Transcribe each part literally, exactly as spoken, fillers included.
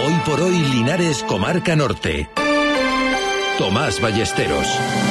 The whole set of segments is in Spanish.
Hoy por hoy Linares, Comarca Norte. Tomás Ballesteros.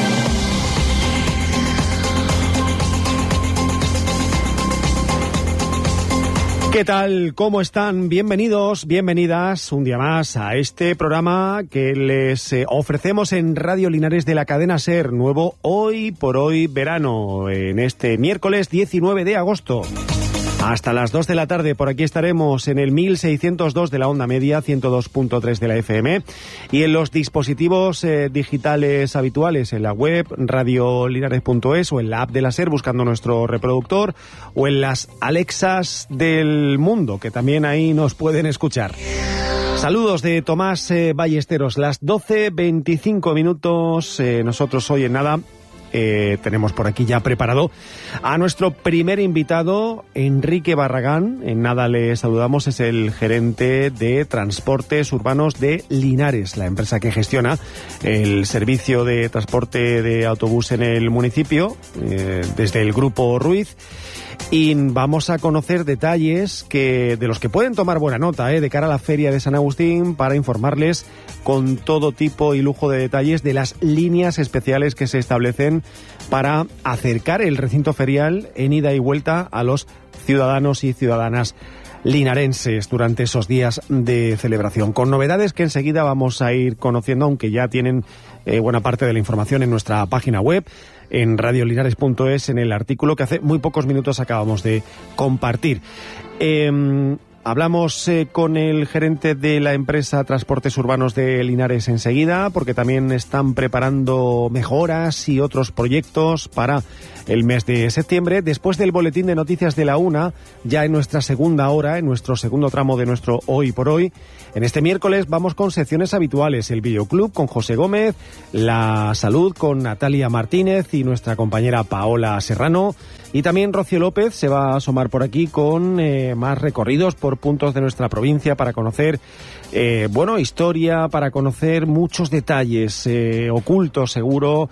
¿Qué tal? ¿Cómo están? Bienvenidos, bienvenidas un día más a este programa que les eh, ofrecemos en Radio Linares de la cadena SER, nuevo Hoy por Hoy Verano, en este miércoles diecinueve de agosto. Hasta las dos de la tarde, por aquí estaremos en el mil seiscientos dos de la onda media, ciento dos punto tres de la F M, y en los dispositivos eh, digitales habituales, en la web radiolinares punto es o en la app de la SER buscando nuestro reproductor, o en las Alexas del mundo, que también ahí nos pueden escuchar. Saludos de Tomás eh, Ballesteros, las doce veinticinco minutos, eh, nosotros hoy en nada... Eh, tenemos por aquí ya preparado a nuestro primer invitado, Enrique Barragán. En nada le saludamos, es el gerente de transportes urbanos de Linares, la empresa que gestiona el servicio de transporte de autobús en el municipio, eh, desde el Grupo Ruiz. Y vamos a conocer detalles que de los que pueden tomar buena nota eh, de cara a la Feria de San Agustín, para informarles con todo tipo y lujo de detalles de las líneas especiales que se establecen para acercar el recinto ferial en ida y vuelta a los ciudadanos y ciudadanas linarenses durante esos días de celebración, con novedades que enseguida vamos a ir conociendo, aunque ya tienen eh, buena parte de la información en nuestra página web, en radiolinares punto es, en el artículo que hace muy pocos minutos acabamos de compartir. Eh, Hablamos eh, con el gerente de la empresa Transportes Urbanos de Linares enseguida, porque también están preparando mejoras y otros proyectos para el mes de septiembre. Después del boletín de noticias de la una, ya en nuestra segunda hora, en nuestro segundo tramo de nuestro Hoy por Hoy, en este miércoles vamos con secciones habituales: el Videoclub con José Gómez, la Salud con Natalia Martínez y nuestra compañera Paola Serrano. Y también Rocío López se va a asomar por aquí con eh, más recorridos por puntos de nuestra provincia para conocer, eh, bueno, historia, para conocer muchos detalles eh, ocultos, seguro,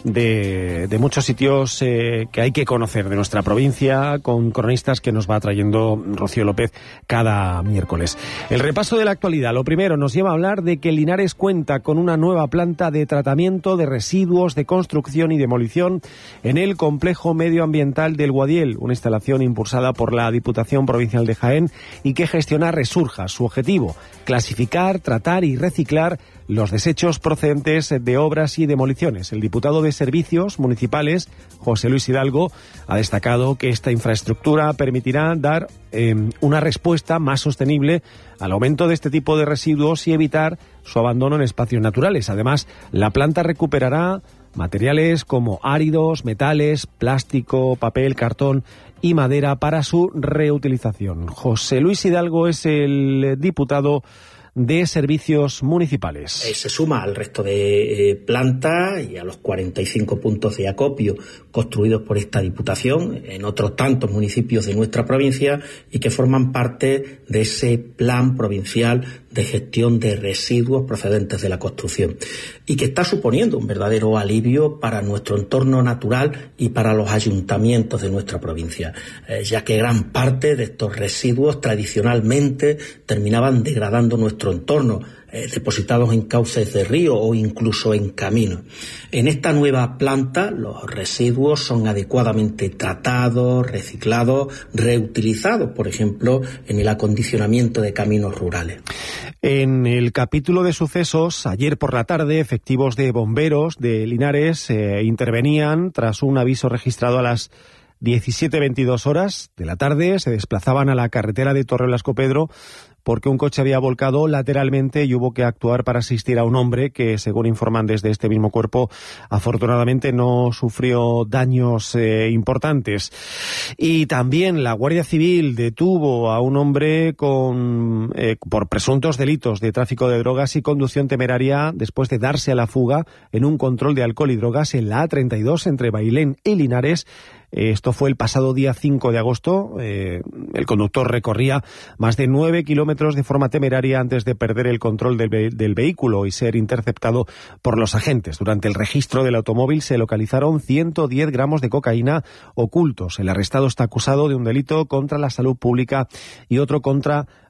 de, de muchos sitios eh, que hay que conocer de nuestra provincia, con cronistas que nos va trayendo Rocío López cada miércoles. El repaso de la actualidad. Lo primero nos lleva a hablar de que Linares cuenta con una nueva planta de tratamiento de residuos de construcción y demolición en el complejo medioambiental del Guadiel, una instalación impulsada por la Diputación Provincial de Jaén y que gestiona Resurja. Su objetivo: clasificar, tratar y reciclar los desechos procedentes de obras y demoliciones. El diputado de Servicios Municipales, José Luis Hidalgo, ha destacado que esta infraestructura permitirá dar eh, una respuesta más sostenible al aumento de este tipo de residuos y evitar su abandono en espacios naturales. Además, la planta recuperará materiales como áridos, metales, plástico, papel, cartón y madera para su reutilización. José Luis Hidalgo es el diputado de Servicios Municipales. Eh, se suma al resto de eh, plantas y a los cuarenta y cinco puntos de acopio construidos por esta Diputación en otros tantos municipios de nuestra provincia y que forman parte de ese plan provincial de gestión de residuos procedentes de la construcción, y que está suponiendo un verdadero alivio para nuestro entorno natural y para los ayuntamientos de nuestra provincia, eh, ya que gran parte de estos residuos tradicionalmente terminaban degradando nuestro entorno, eh, depositados en cauces de río o incluso en caminos. En esta nueva planta los residuos son adecuadamente tratados, reciclados, reutilizados, por ejemplo, en el acondicionamiento de caminos rurales. En el capítulo de sucesos, ayer por la tarde, efectivos de bomberos de Linares eh, intervenían tras un aviso registrado a las diecisiete veintidós horas de la tarde. Se desplazaban a la carretera de Torrelasco-Pedro porque un coche había volcado lateralmente y hubo que actuar para asistir a un hombre que, según informan desde este mismo cuerpo, afortunadamente no sufrió daños eh, importantes. Y también la Guardia Civil detuvo a un hombre con eh, por presuntos delitos de tráfico de drogas y conducción temeraria después de darse a la fuga en un control de alcohol y drogas en la A treinta y dos entre Bailén y Linares. Esto fue el pasado día cinco de agosto. Eh, el conductor recorría más de nueve kilómetros de forma temeraria antes de perder el control del, ve- del vehículo y ser interceptado por los agentes. Durante el registro del automóvil se localizaron ciento diez gramos de cocaína ocultos. El arrestado está acusado de un delito contra la salud pública y otro contra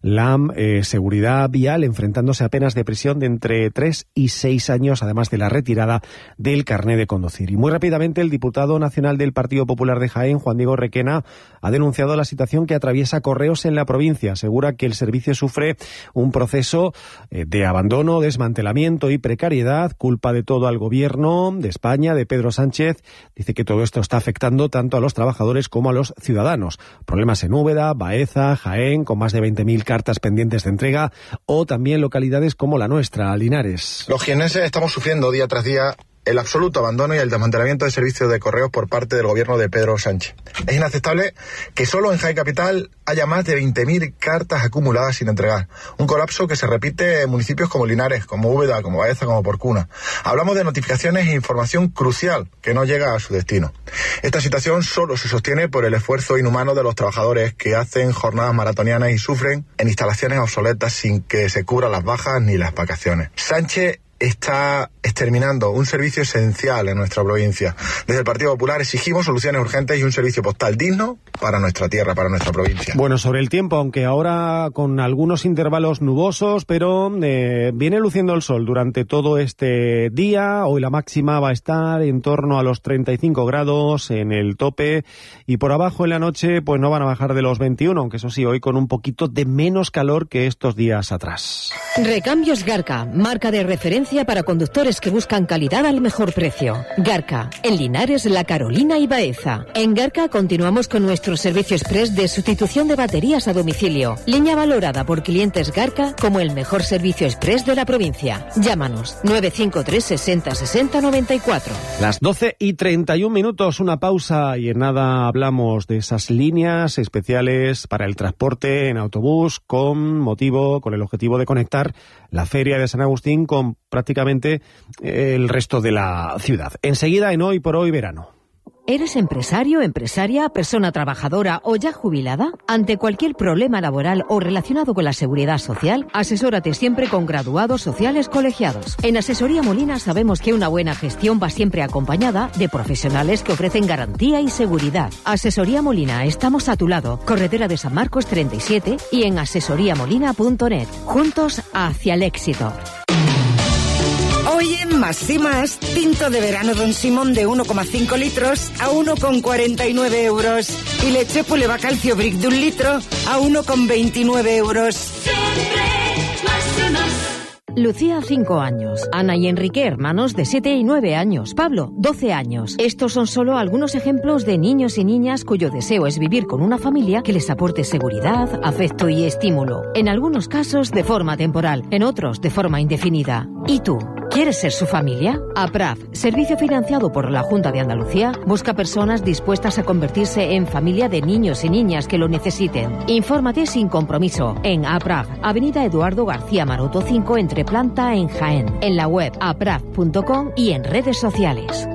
la eh, seguridad vial, enfrentándose a penas de prisión de entre tres y seis años, además de la retirada del carné de conducir. Y muy rápidamente, el diputado nacional del Partido Popular de Jaén, Juan Diego Requena, ha denunciado la situación que atraviesa Correos en la provincia. Asegura que el servicio sufre un proceso eh, de abandono, desmantelamiento y precariedad, culpa de todo al gobierno de España, de Pedro Sánchez. Dice que todo esto está afectando tanto a los trabajadores como a los ciudadanos. Problemas en Úbeda, Baeza, Jaén, con más de veinte mil cartas pendientes de entrega, o también localidades como la nuestra, Linares. Los jienenses estamos sufriendo día tras día el absoluto abandono y el desmantelamiento de servicios de correos por parte del gobierno de Pedro Sánchez. Es inaceptable que solo en Jaén Capital haya más de veinte mil cartas acumuladas sin entregar. Un colapso que se repite en municipios como Linares, como Úbeda, como Baeza, como Porcuna. Hablamos de notificaciones e información crucial que no llega a su destino. Esta situación solo se sostiene por el esfuerzo inhumano de los trabajadores que hacen jornadas maratonianas y sufren en instalaciones obsoletas sin que se cubran las bajas ni las vacaciones. Sánchez está exterminando un servicio esencial en nuestra provincia. Desde el Partido Popular exigimos soluciones urgentes y un servicio postal digno para nuestra tierra, para nuestra provincia. Bueno, sobre el tiempo, aunque ahora con algunos intervalos nubosos, pero eh, viene luciendo el sol durante todo este día. Hoy la máxima va a estar en torno a los treinta y cinco grados en el tope, y por abajo en la noche pues no van a bajar de los veintiuno, aunque eso sí, hoy con un poquito de menos calor que estos días atrás. Recambios Garca, marca de referencia para conductores que buscan calidad al mejor precio. Garca, en Linares, La Carolina y Baeza. En Garca continuamos con nuestro servicio express de sustitución de baterías a domicilio. Línea valorada por clientes Garca como el mejor servicio express de la provincia. Llámanos nueve cinco tres sesenta sesenta noventa y cuatro. Las doce y treinta y un minutos, una pausa, y en nada hablamos de esas líneas especiales para el transporte en autobús con motivo, con el objetivo de conectar la Feria de San Agustín con prácticamente el resto de la ciudad. Enseguida, en Hoy por Hoy Verano. ¿Eres empresario, empresaria, persona trabajadora o ya jubilada? Ante cualquier problema laboral o relacionado con la seguridad social, asesórate siempre con graduados sociales colegiados. En Asesoría Molina sabemos que una buena gestión va siempre acompañada de profesionales que ofrecen garantía y seguridad. Asesoría Molina, estamos a tu lado. Carretera de San Marcos treinta y siete y en asesoría molina punto net. Juntos hacia el éxito. Hoy en Más y Más, tinto de verano Don Simón de uno coma cinco litros a uno coma cuarenta y nueve euros. Y leche Puleva Calcio Brick de un litro a uno coma veintinueve euros. Siempre más y más. Lucía, cinco años. Ana y Enrique, hermanos de siete y nueve años. Pablo, doce años. Estos son solo algunos ejemplos de niños y niñas cuyo deseo es vivir con una familia que les aporte seguridad, afecto y estímulo. En algunos casos de forma temporal, en otros de forma indefinida. ¿Y tú? ¿Quieres ser su familia? APRAF, servicio financiado por la Junta de Andalucía, busca personas dispuestas a convertirse en familia de niños y niñas que lo necesiten. Infórmate sin compromiso en APRAF, Avenida Eduardo García Maroto cinco, entre planta en Jaén, en la web apraf punto com y en redes sociales.